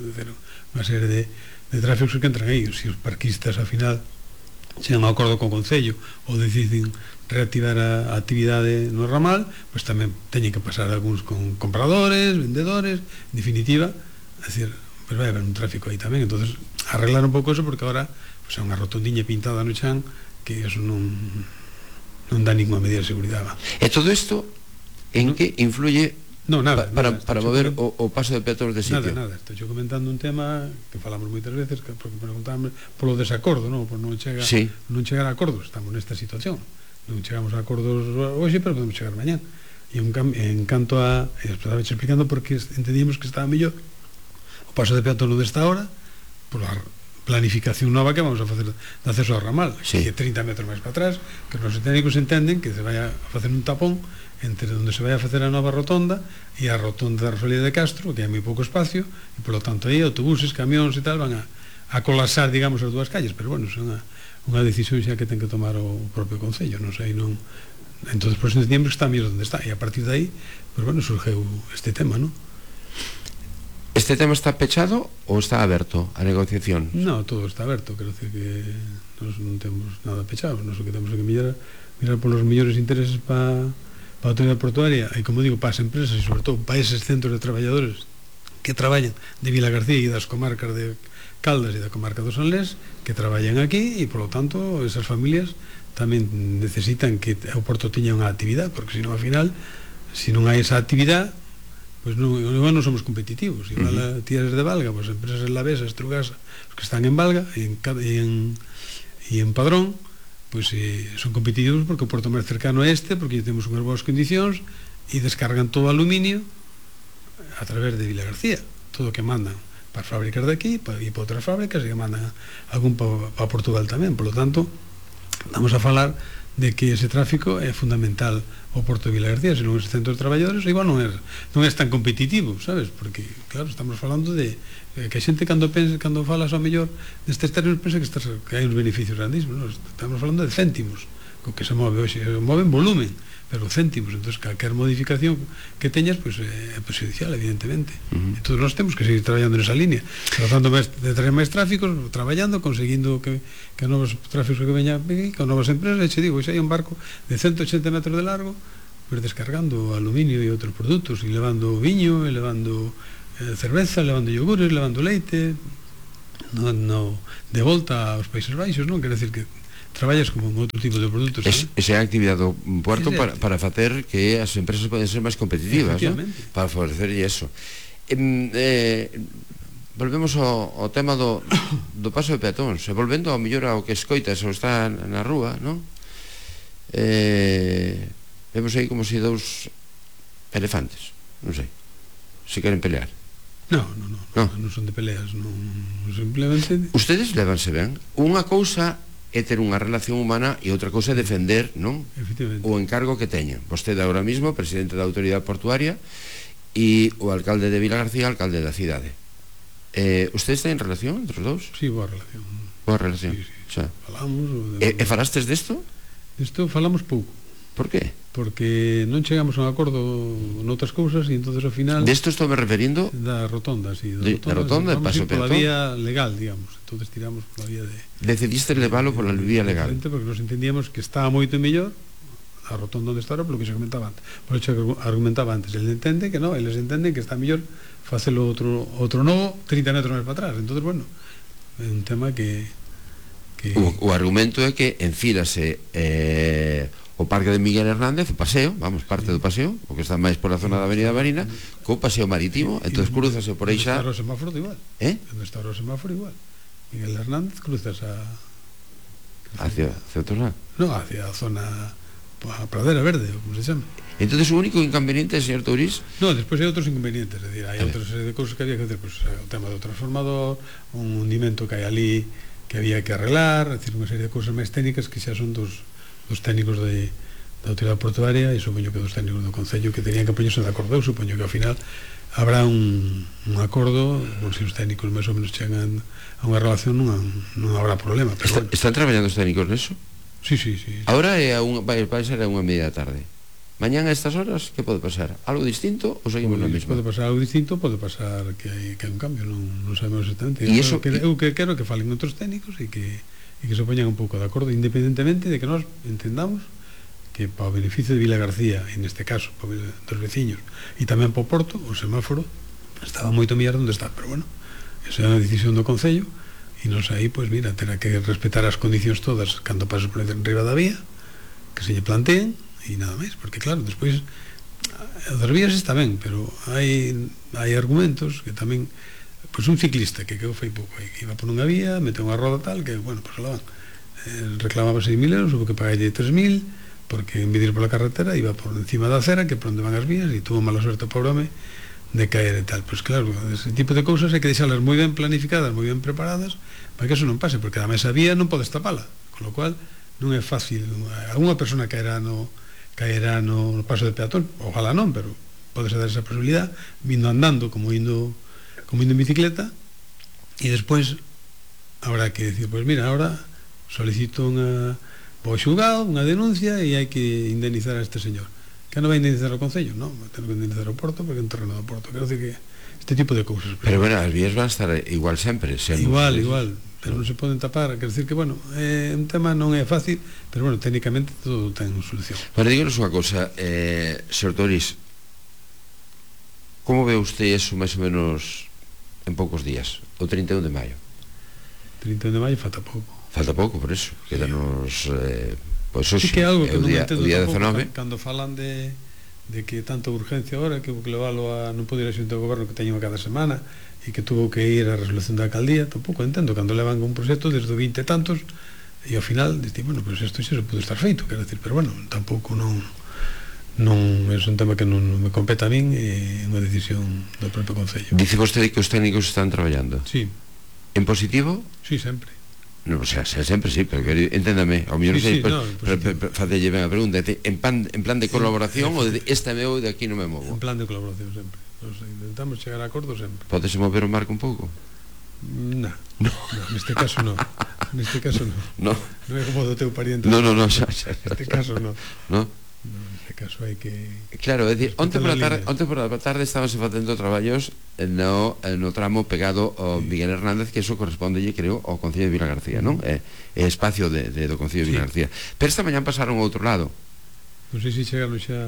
[SPEAKER 32] unha serie de, de tráficos que entran aí. Se os parquistas, ao final, chegan a acordo co Concello ou deciden reactivar a, a actividade no ramal, pois tamén teñen que pasar algúns con compradores, vendedores, en definitiva, é dicir, pois vai haber un tráfico aí tamén. Entonces arreglar un pouco eso, porque agora pois, é unha rotondiña pintada no Chan que eso non non dá ninguna medida de seguridade.
[SPEAKER 4] E todo isto en no? que influye
[SPEAKER 32] No, nada,
[SPEAKER 4] pa, para,
[SPEAKER 32] nada,
[SPEAKER 4] para mover o, o paso de peatores de sitio.
[SPEAKER 32] Nada, nada, estou comentando un tema que falamos moitas veces, que porque preguntamos polo desacordo, non? Por non chega,
[SPEAKER 4] sí.
[SPEAKER 32] non chegar a acordos, estamos nesta situación. Non chegamos a acordos hoxe, pero podemos chegar mañán. E en, en canto a, estaba explicando porque entendíamos que estaba mellor o paso de peatón desta hora, por a planificación nova que vamos a facer de acceso ao ramal, sí. Que trinta metros máis para atrás, que os nosos técnicos entenden que se vai a facer un tapón entre onde se vai a facer a nova rotonda e a rotonda da Rosalía de Castro, que hai moi pouco espacio, e polo tanto aí autobuses, camións e tal van a, a colapsar, digamos, as dúas calles, pero bueno, é unha, unha decisión xa que ten que tomar o propio Concello, non sei, non... Entonces, pois, entendíamos que está mellor onde está, e a partir de aí, pois, bueno, surgeu este tema, non?
[SPEAKER 4] Este tema está pechado ou está aberto a negociación?
[SPEAKER 32] No, todo está aberto, quero decir que nos non temos nada pechado, nos o que temos que mirar, mirar polos mellores intereses para para a autoridade portuaria e, como digo, para as empresas e, sobre todo, para eses centros de traballadores que traballan de Vilagarcía e das comarcas de Caldas e da comarca do Sanlés, que traballan aquí e, polo tanto, esas familias tamén necesitan que o Porto teña unha actividade, porque senón, ao final, se non hai esa actividade, pois non, igual non somos competitivos. Igual uh -huh. a tires de Valga, pois empresas en Lavesa, Estrugasa, os que están en Valga e en, e en, e en Padrón, pois eh, son competitivos porque o porto máis cercano é este, porque temos unhas boas condicións e descargan todo o aluminio a través de Vilagarcía, todo o que mandan para as fábricas de aquí para, e para outras fábricas, e que mandan algún para, para Portugal tamén. Por lo tanto, vamos a falar de que ese tráfico é fundamental o Porto de Vilagarcía, senón ese centro de traballadores igual non é, non é tan competitivo, sabes? Porque, claro, estamos falando de que a xente cando pensa, cando falas ao mellor destes términos pensa que, estás, que hai uns beneficios grandísimos, non? Estamos falando de céntimos, co que se move hoxe, move en volumen, pero céntimos, entonces calquer modificación que teñas, pois pues, é perjudicial, evidentemente. Uh -huh. Entón nós temos que seguir traballando nesa línea, tratando de traer máis tráficos, traballando, conseguindo que, que novos tráficos que veñan aquí, con novas empresas, e che digo, xe hai un barco de ciento ochenta metros de largo, pues descargando aluminio e outros produtos, e levando viño, e levando eh, cerveza, levando yogures, levando leite, no, no, de volta aos Países Baixos, non? Quer decir que traballas como en outro tipo de produtos.
[SPEAKER 4] Es, esa é a actividade do Puerto para, para facer que as empresas poden ser máis competitivas, ¿no? Para favorecer eso. Eh, eh, volvemos ao, ao tema do, do paso de peatóns, e volvendo ao mellor ao que escoitas ou está na rúa, non? Eh, vemos aí como se dous elefantes, non sei, se queren pelear.
[SPEAKER 32] No, no, no, no, non son de peleas, non, simplemente...
[SPEAKER 4] Ustedes levanse ben. Unha cousa é ter unha relación humana e outra cousa é defender, non? O encargo que teñen. Vostede agora mismo, presidente da autoridade portuaria, e o alcalde de Vilagarcía, alcalde da cidade. Eh, ustedes ten relación entre os dous?
[SPEAKER 32] Sí, boa relación.
[SPEAKER 4] Boa relación.
[SPEAKER 32] Sí, sí.
[SPEAKER 4] Xa.
[SPEAKER 32] Falamos...
[SPEAKER 4] E, e falastes desto?
[SPEAKER 32] Desto falamos pouco.
[SPEAKER 4] Por qué?
[SPEAKER 32] Porque non chegamos a un acordo noutras cousas e entonces ao final...
[SPEAKER 4] De isto estou me referindo?
[SPEAKER 32] Da rotonda, sí.
[SPEAKER 4] Da rotonda, de, rotonda de paso peatón.
[SPEAKER 32] Pola vía legal, digamos. Entonces tiramos pola vía de...
[SPEAKER 4] Decidiste leválo pola vía legal.
[SPEAKER 32] Porque nos entendíamos que estaba moito mellor a rotonda onde está ahora polo que se comentaba antes. Por eso que argumentaba antes. Ele entende que non, eles entenden que está mellor facelo outro, outro novo trinta metros máis para atrás. Entonces, bueno, é un tema que... que...
[SPEAKER 4] O, o argumento é que enfílase... Eh, o Parque de Miguel Hernández, o paseo, vamos, parte do paseo, o que está máis pola zona da Avenida Marina, co paseo marítimo, entón cruzase por aí xa...
[SPEAKER 32] Está o semáforo igual.
[SPEAKER 4] Eh?
[SPEAKER 32] Está o semáforo igual. Miguel Hernández cruzas a...
[SPEAKER 4] Hacia, hacia outro lado?
[SPEAKER 32] No, hacia a zona... a Pradera Verde, como se chama.
[SPEAKER 4] Entón o único inconveniente, señor Tourís?
[SPEAKER 32] No, despois hai outros inconvenientes, é dicir, hai outras serie de cousas que había que hacer, pues, o tema do transformador, un hundimento que hai ali que había que arreglar, é dicir, unha serie de cousas máis técnicas que xa son dos dos técnicos de, da autoridade portuaria e supoño que dos técnicos do Concello que tenían que poñerse de acordo. Eu supoño que ao final habrá un, un acordo, por se os técnicos máis ou menos chegan a unha relación non, non habrá problema. Pero
[SPEAKER 4] Está,
[SPEAKER 32] bueno.
[SPEAKER 4] Están traballando os técnicos neso?
[SPEAKER 32] Sí, sí, sí.
[SPEAKER 4] Ahora é a un, vai, vai ser a unha media da tarde. Mañán a estas horas, que pode pasar? Algo distinto ou seguimos na mesma?
[SPEAKER 32] Pode pasar algo distinto, pode pasar que hai, que hai un cambio, non, non sabemos exactamente.
[SPEAKER 4] E eso,
[SPEAKER 32] que, eu que quero que falen outros técnicos e que e que se poñan un pouco de acordo, independentemente de que nós entendamos que para o beneficio de Vilagarcía, en este caso, para dos veciños, e tamén para o Porto, o semáforo estaba moito mellor onde está, pero bueno, esa é a decisión do Concello, e nos aí, pois mira, terá que respetar as condicións todas cando pases por enriba da vía, que se lle planteen, e nada máis, porque claro, despois das vías está ben, pero hai hai argumentos que tamén, pois un ciclista que quedou fai pouco aí, que iba por unha vía, meteu unha roda tal, que, bueno, pois la van, eh, reclamaba seis mil euros, hubo que pagarlle tres mil, porque en vez de ir pola carretera, iba por encima da acera, que por onde van as vías, e tuvo mala suerte, pobre home, de caer e tal. Pois claro, ese tipo de cousas hai que deixalas moi ben planificadas, moi ben preparadas, para que eso non pase, porque además esa vía non podes tapala, con lo cual non é fácil. Alguna persona caerá no caerá no paso de peatón, ojalá non, pero pode ser dar esa posibilidad, vindo andando como indo como indo en bicicleta, e despois habrá que decir, pois mira, ahora solicito unha vou xulgado, unha denuncia, e hai que indemnizar a este señor. Que non vai indemnizar o Concello? Non, vai ter que indemnizar o Porto, porque é un terreno do Porto. Quero decir que este tipo de cousas.
[SPEAKER 4] Pero bueno, as vías van a estar igual sempre.
[SPEAKER 32] Igual, igual, pero non se poden tapar. Quero decir que, bueno, é un tema non é fácil, pero bueno, técnicamente todo ten solución.
[SPEAKER 4] Bueno, díganos unha cosa, eh, señor Toriz, como ve usted eso máis ou menos en poucos días, o trinta e un de maio?
[SPEAKER 32] trinta e un de maio falta pouco.
[SPEAKER 4] Falta pouco, por eso, quedanos eh, pois
[SPEAKER 32] pues sí, que é algo que
[SPEAKER 4] non
[SPEAKER 32] día, entendo
[SPEAKER 4] dezanove.
[SPEAKER 32] Cando falan de, de que tanta urgencia ahora, que hubo que leválo a non poder ir a xunta do goberno que teño cada semana, e que tuvo que ir a resolución da alcaldía, tampouco entendo, cando levan un proxecto desde vinte e tantos, e ao final, diste, bueno, pois pues isto xa se pode estar feito, quero decir, pero bueno, tampouco non non é un tema que non me compete a min, é unha decisión do propio Concello.
[SPEAKER 4] Dice vostede que os técnicos están traballando?
[SPEAKER 32] Sí.
[SPEAKER 4] En positivo?
[SPEAKER 32] Sí, sempre.
[SPEAKER 4] Non, o sea, sempre sí, pero que, enténdame, ao mellor
[SPEAKER 32] sí,
[SPEAKER 4] sei,
[SPEAKER 32] sí,
[SPEAKER 4] pues,
[SPEAKER 32] no,
[SPEAKER 4] pero facelle ben a pregunta, en plan, en plan de colaboración, sí, ou de esta me ou de aquí non me movo?
[SPEAKER 32] En plan de colaboración sempre. Nos intentamos chegar a acordo sempre.
[SPEAKER 4] Podese mover o marco un pouco?
[SPEAKER 32] No, no, no, neste caso no. Neste caso no.
[SPEAKER 4] No.
[SPEAKER 32] Non é como do teu pariente.
[SPEAKER 4] No, no, no, xa, xa.
[SPEAKER 32] Neste caso no.
[SPEAKER 4] No.
[SPEAKER 32] No, neste caso hai que...
[SPEAKER 4] Claro, é dicir, onte por a tarde, onte por a tarde estábamos facendo traballos no, no tramo pegado ao Miguel Hernández, que eso correspondelle, creo, ao Concello de Vilagarcía, non? É, é espacio de, de, do Concello de Vilagarcía. Pero esta mañán pasaron ao outro lado.
[SPEAKER 32] Non sei se chegaron xa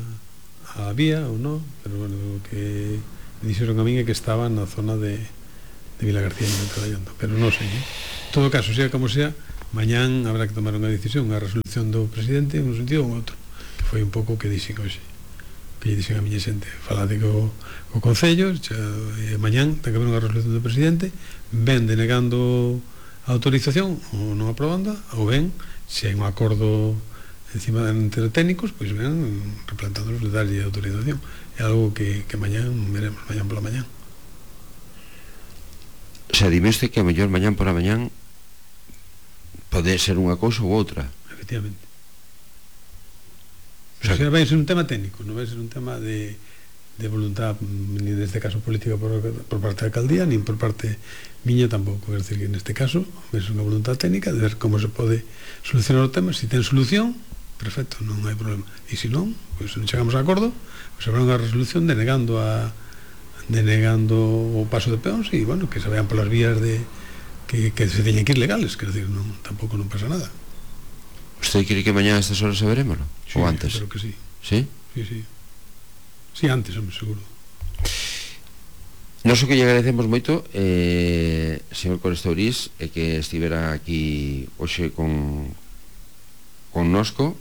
[SPEAKER 32] a vía ou non, pero bueno, o que me dixeron a min é que estaban na zona de, de Vilagarcía traballando, pero non sei, eh? En todo caso, sea como sea, mañán habrá que tomar unha decisión, unha resolución do presidente en un sentido ou outro, que foi un pouco o que dixen hoxe, que dixen a miña xente, falade co, co Concello, xa, e mañán ten que haber unha resolución do presidente, ben denegando a autorización ou non aprobando, ou ben, se hai un acordo encima entre técnicos, pois ven replantándonos de darlle a autorización. É algo que, que mañán veremos, mañán pola mañán.
[SPEAKER 4] O sea, dime este que a mellor mañán pola mañán pode ser unha cousa ou outra.
[SPEAKER 32] Efectivamente. O sea, o sea, vai ser un tema técnico, non vai ser un tema de, de voluntad, ni neste caso política por, por parte da alcaldía, nin por parte miña tampouco. É dicir, que neste caso vai ser unha voluntad técnica de ver como se pode solucionar o tema. Se ten solución, perfecto, non hai problema. E se non, pois non chegamos a acordo, pois habrá unha resolución denegando a denegando o paso de peóns e, bueno, que se vean polas vías de que, que se teñen que ir legales, quer decir, non, tampouco non pasa nada.
[SPEAKER 4] Usted cree que mañá a estas horas saberémoslo?
[SPEAKER 32] Sí,
[SPEAKER 4] ou antes?
[SPEAKER 32] Creo que sí.
[SPEAKER 4] Sí?
[SPEAKER 32] Sí, sí. Sí, antes, hombre, seguro.
[SPEAKER 4] Nos o que lle agradecemos moito, eh, señor Corestourís, é que estivera aquí hoxe con connosco,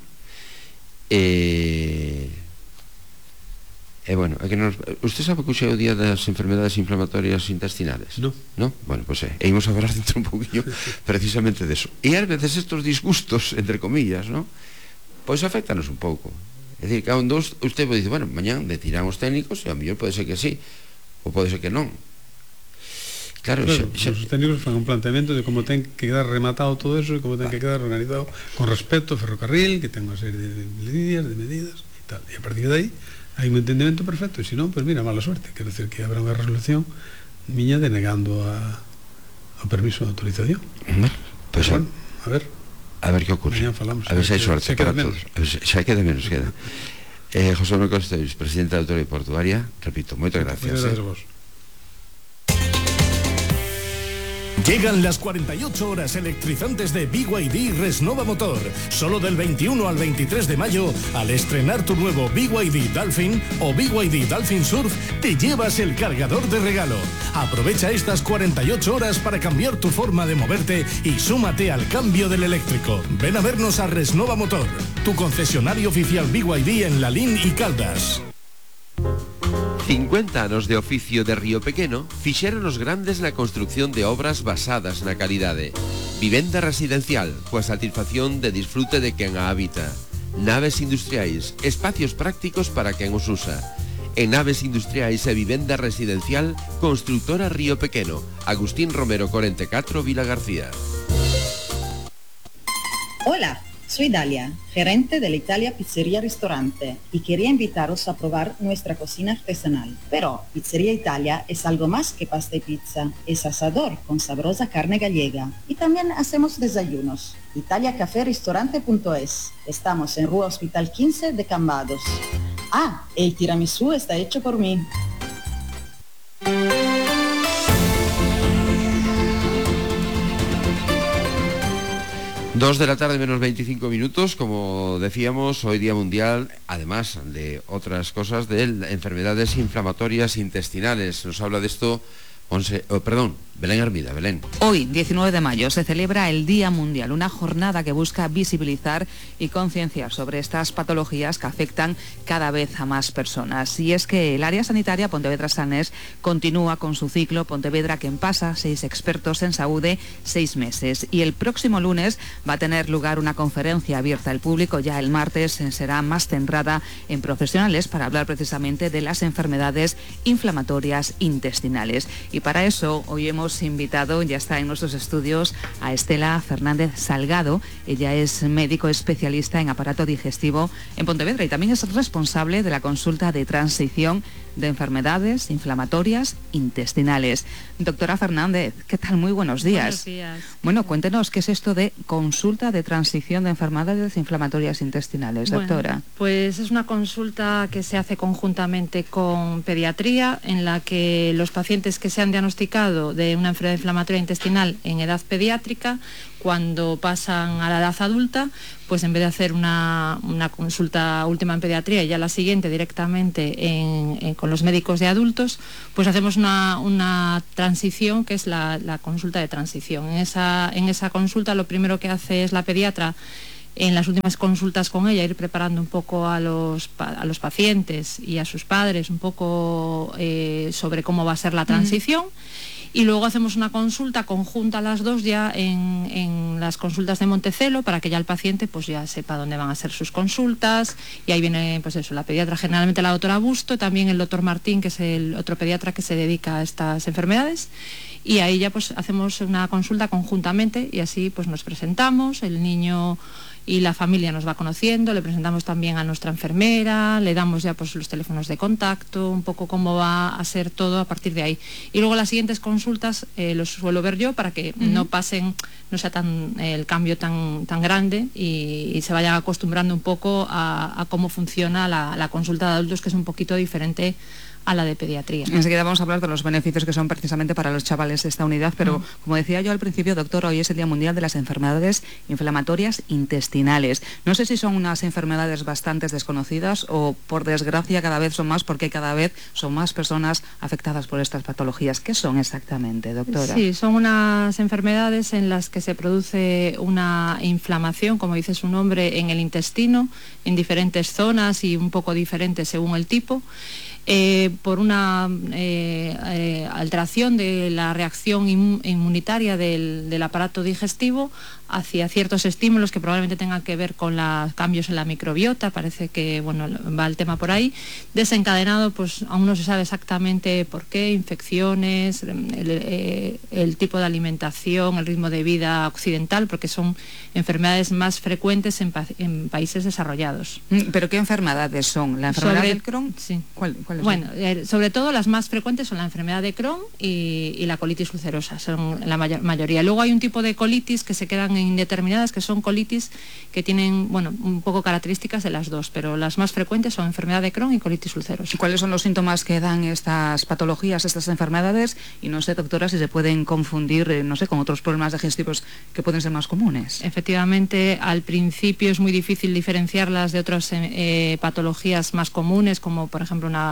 [SPEAKER 4] e e bueno, é que nos, usted sabe que hoxe é o día das enfermedades inflamatorias intestinales?
[SPEAKER 32] No.
[SPEAKER 4] No? Bueno, pois pues, é, e imos a falar dentro un poquinho precisamente deso. E ás veces estos disgustos, entre comillas, no? Pois afectanos un pouco. É dicir, que a un dos, usted pode dicir, bueno, mañán detiramos técnicos, e a mellor pode ser que sí, ou pode ser que non. Claro,
[SPEAKER 32] claro
[SPEAKER 4] xa, xa...
[SPEAKER 32] os técnicos fan un planteamento de como ten que quedar rematado todo eso e como ten que quedar organizado con respecto ao ferrocarril, que ten unha serie de medidas, de medidas e tal. E a partir de aí hai un entendimento perfecto, e se non, pois pues mira, mala suerte. Quero decir que habrá unha resolución miña denegando a, a permiso de autorización.
[SPEAKER 4] Bueno, pues
[SPEAKER 32] bueno, a ver
[SPEAKER 4] a ver que ocurre.
[SPEAKER 32] Falamos,
[SPEAKER 4] a ver se hai suerte para
[SPEAKER 32] todos.
[SPEAKER 4] Xa queda menos, queda. Eh, José Manuel Costeus, presidente da Autoridade Portuaria, repito, moitas gracias.
[SPEAKER 32] Moitas gracias a vos.
[SPEAKER 27] Llegan las cuarenta y ocho horas electrizantes de B Y D Resnova Motor. Solo del veintiuno al veintitrés de mayo, al estrenar tu nuevo B Y D Dolphin o B Y D Dolphin Surf, te llevas el cargador de regalo. Aprovecha estas cuarenta y ocho horas para cambiar tu forma de moverte y súmate al cambio del eléctrico. Ven a vernos a Resnova Motor. tu concesionario oficial B Y D en Lalín y Caldas.
[SPEAKER 4] cincuenta anos de oficio de Río Pequeno fixeron os grandes na construcción de obras basadas na calidade. Vivenda residencial, coa satisfacción de disfrute de quen a habita. Naves industriais, espacios prácticos para quen os usa. En naves industriais e vivenda residencial, Constructora Río Pequeno, Agustín Romero cuarenta y cuatro, Vila García.
[SPEAKER 1] Hola, soy Dalia, gerente de la Italia Pizzería Restaurante, y quería invitaros a probar nuestra cocina artesanal. Pero Pizzería Italia es algo más que pasta y pizza, es asador con sabrosa carne gallega. Y también hacemos desayunos. italia café restaurante punto es. Estamos en Rua Hospital quince de Cambados. Ah, el tiramisú está hecho por mí.
[SPEAKER 4] Dos de la tarde menos veinticinco minutos, como decíamos, hoy Día Mundial, además de otras cosas, de enfermedades inflamatorias intestinales. Nos habla de esto, once, oh, perdón, Belén Hermida. Belén.
[SPEAKER 5] Hoy, diecinueve de mayo, se celebra el Día Mundial, una jornada que busca visibilizar y concienciar sobre estas patologías que afectan cada vez a más personas. Y es que el área sanitaria Pontevedra Sanés continúa con su ciclo Pontevedra que en pasa, seis expertos en saúde, seis meses. Y el próximo lunes va a tener lugar una conferencia abierta al público, ya el martes será más centrada en profesionales para hablar precisamente de las enfermedades inflamatorias intestinales. Y para eso hoy hemos invitado, ya está en nuestros estudios, a Estela Fernández Salgado. Ella es médico especialista en aparato digestivo en Pontevedra y también es responsable de la consulta de transición de enfermedades inflamatorias intestinales. Doctora Fernández, ¿qué tal? Muy buenos días.
[SPEAKER 2] Buenos días.
[SPEAKER 5] Bueno, cuéntenos qué es esto de consulta de transición de enfermedades inflamatorias intestinales, doctora.
[SPEAKER 2] Bueno, pues es una consulta que se hace conjuntamente con pediatría, en la que los pacientes que se han diagnosticado de una enfermedad inflamatoria intestinal en edad pediátrica, cuando pasan a la edad adulta, pues en vez de hacer una, una consulta última en pediatría y ya la siguiente directamente en, en, con los médicos de adultos, pues hacemos una, una transición que es la, la consulta de transición. En esa, en esa consulta lo primero que hace es la pediatra, en las últimas consultas con ella, ir preparando un poco a los, a los pacientes y a sus padres un poco eh, sobre cómo va a ser la transición. Mm. Y luego hacemos una consulta conjunta las dos ya en, en las consultas de Montecelo, para que ya el paciente pues ya sepa dónde van a ser sus consultas. Y ahí viene pues eso, la pediatra, generalmente la doctora Busto, también el doctor Martín, que es el otro pediatra que se dedica a estas enfermedades. Y ahí ya pues hacemos una consulta conjuntamente y así pues nos presentamos, el niño y la familia nos va conociendo, le presentamos también a nuestra enfermera, le damos ya pues los teléfonos de contacto, un poco cómo va a ser todo a partir de ahí. Y luego las siguientes consultas eh, los suelo ver yo para que uh-huh. no pasen, no sea tan eh, el cambio tan, tan grande y, y se vayan acostumbrando un poco a, a cómo funciona la, la consulta de adultos, que es un poquito diferente a la de pediatría.
[SPEAKER 5] Enseguida vamos a hablar de los beneficios que son precisamente para los chavales de esta unidad, pero mm. como decía yo al principio, doctor, hoy es el Día Mundial de las Enfermedades Inflamatorias Intestinales. No sé si son unas enfermedades bastante desconocidas o, por desgracia, cada vez son más, porque cada vez son más personas afectadas por estas patologías. ¿Qué son exactamente, doctora?
[SPEAKER 2] Sí, son unas enfermedades en las que se produce una inflamación, como dice su nombre, en el intestino, en diferentes zonas y un poco diferentes según el tipo. Eh, por una eh, eh, alteración de la reacción inmunitaria del, del aparato digestivo hacia ciertos estímulos que probablemente tengan que ver con los cambios en la microbiota. Parece que bueno, va el tema por ahí, desencadenado, pues aún no se sabe exactamente por qué, infecciones, el, el, el tipo de alimentación, el ritmo de vida occidental, porque son enfermedades más frecuentes en, pa en países desarrollados.
[SPEAKER 5] ¿Pero qué enfermedades son? ¿La enfermedad
[SPEAKER 2] sobre,
[SPEAKER 5] del Crohn?
[SPEAKER 2] Sí.
[SPEAKER 5] ¿Cuál, cuál es
[SPEAKER 2] bueno, eh, sobre todo las más frecuentes son la enfermedad de Crohn y, y la colitis ulcerosa, son la mayor, mayoría. Luego hay un tipo de colitis que se quedan indeterminadas, que son colitis que tienen, bueno, un poco características de las dos, pero las más frecuentes son enfermedad de Crohn y colitis ulcerosa.
[SPEAKER 5] ¿Cuáles son los síntomas que dan estas patologías, estas enfermedades? Y no sé, doctora, si se pueden confundir, eh, no sé, con otros problemas digestivos que pueden ser más comunes.
[SPEAKER 2] Efectivamente, al principio es muy difícil diferenciarlas de otras eh, patologías más comunes, como por ejemplo una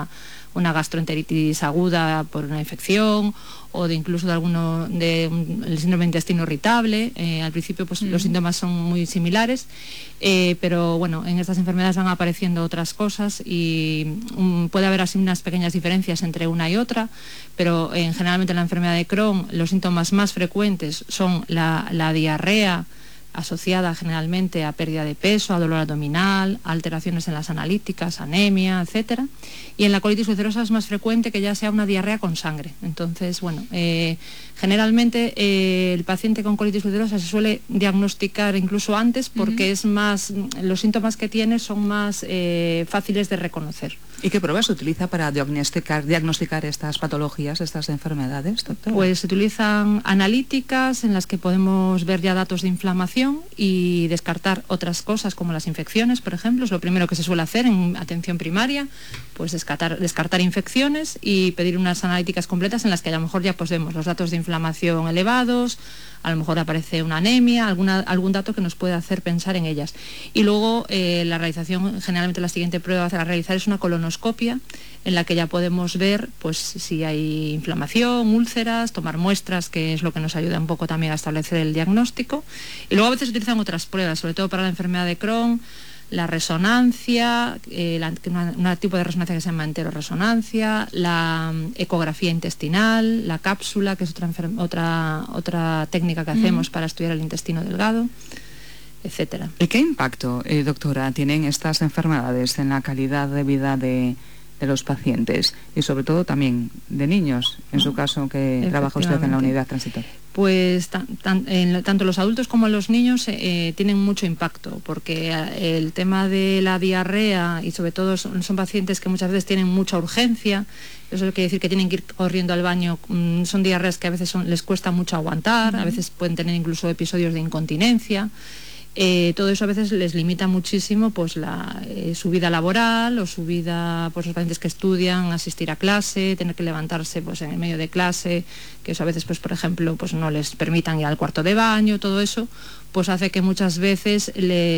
[SPEAKER 2] una, una gastroenteritis aguda por una infección, o de incluso de alguno de un, el síndrome de intestino irritable. Eh, al principio pues mm. los síntomas son muy similares, eh, pero bueno, en estas enfermedades van apareciendo otras cosas y um, puede haber así unas pequeñas diferencias entre una y otra, pero eh, generalmente en la enfermedad de Crohn los síntomas más frecuentes son la, la diarrea, asociada generalmente a pérdida de peso, a dolor abdominal, a alteraciones en las analíticas, anemia, etcétera. Y en la colitis ulcerosa es más frecuente que ya sea una diarrea con sangre. Entonces, bueno, eh, generalmente eh, el paciente con colitis ulcerosa se suele diagnosticar incluso antes porque uh-huh. es más, los síntomas que tiene son más eh, fáciles de reconocer.
[SPEAKER 8] ¿Y qué pruebas se utiliza para diagnosticar, diagnosticar estas patologías, estas enfermedades, doctora?
[SPEAKER 2] Pues se utilizan analíticas en las que podemos ver ya datos de inflamación y descartar otras cosas como las infecciones, por ejemplo. Es lo primero que se suele hacer en atención primaria, pues descartar, descartar infecciones y pedir unas analíticas completas en las que a lo mejor ya pues vemos los datos de inflamación elevados, a lo mejor aparece una anemia, alguna, algún dato que nos puede hacer pensar en ellas. Y luego eh, la realización, generalmente la siguiente prueba a realizar es una colonoscopia, en la que ya podemos ver pues si hay inflamación, úlceras, tomar muestras, que es lo que nos ayuda un poco también a establecer el diagnóstico. Y luego a veces se utilizan otras pruebas, sobre todo para la enfermedad de Crohn, la resonancia, eh, la, una, una tipo de resonancia que se llama enteroresonancia, la um, ecografía intestinal, la cápsula, que es otra, otra, otra técnica que hacemos mm. para estudiar el intestino delgado, etcétera.
[SPEAKER 8] ¿Y qué impacto, eh, doctora, tienen estas enfermedades en la calidad de vida de, de los pacientes y sobre todo también de niños, en su caso que trabaja usted en la unidad transitoria?
[SPEAKER 2] Pues tan, tan, en, tanto los adultos como los niños eh, tienen mucho impacto, porque el tema de la diarrea y sobre todo son, son pacientes que muchas veces tienen mucha urgencia. Eso quiere decir que tienen que ir corriendo al baño. Son diarreas que a veces son, les cuesta mucho aguantar, uh-huh. a veces pueden tener incluso episodios de incontinencia. Eh, todo eso a veces les limita muchísimo pues la, eh, su vida laboral o su vida, pues los pacientes que estudian, asistir a clase, tener que levantarse pues en el medio de clase, que eso a veces pues por ejemplo pues no les permitan ir al cuarto de baño, todo eso pues hace que muchas veces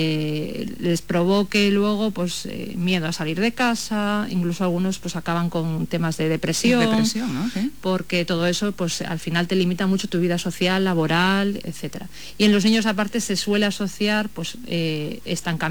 [SPEAKER 2] le, les provoque luego pues eh, miedo a salir de casa, incluso algunos pues acaban con temas de depresión,
[SPEAKER 8] depresión, ¿no? ¿Sí?
[SPEAKER 2] Porque todo eso pues al final te limita mucho tu vida social, laboral, etcétera. Y en los niños aparte se suele asociar pues eh, estancamiento